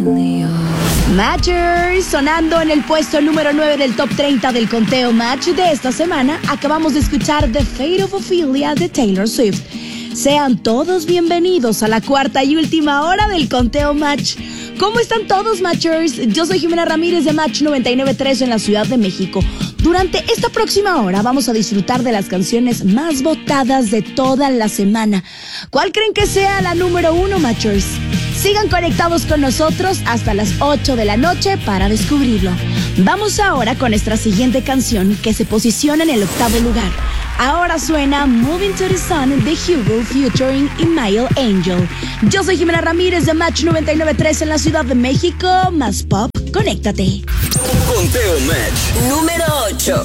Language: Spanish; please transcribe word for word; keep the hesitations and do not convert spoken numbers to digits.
Ophelia. Matchers, sonando en el puesto número nueve del top treinta del conteo Match de esta semana, acabamos de escuchar The Fate of Ophelia de Taylor Swift. Sean todos bienvenidos a la cuarta y última hora del conteo Match. ¿Cómo están todos, Matchers? Yo soy Jimena Ramírez de Match noventa y nueve punto tres en la Ciudad de México. Durante esta próxima hora vamos a disfrutar de las canciones más votadas de toda la semana. ¿Cuál creen que sea la número uno, Matchers? Sigan conectados con nosotros hasta las ocho de la noche para descubrirlo. Vamos ahora con nuestra siguiente canción que se posiciona en el octavo lugar. Ahora suena Moving to the Sun de Hugo featuring Emile Angel. Yo soy Jimena Ramírez de Match noventa y nueve punto tres en la Ciudad de México. Más pop, conéctate. Conteo Match número ocho.